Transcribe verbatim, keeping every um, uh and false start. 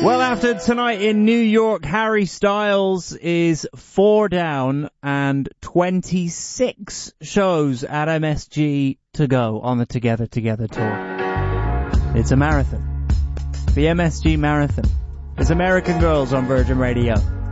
Well, after tonight in New York, Harry Styles is four down and twenty-six shows at M S G to go on the Together Together tour. It's a marathon. The M S G Marathon. It's American Girls on Virgin Radio.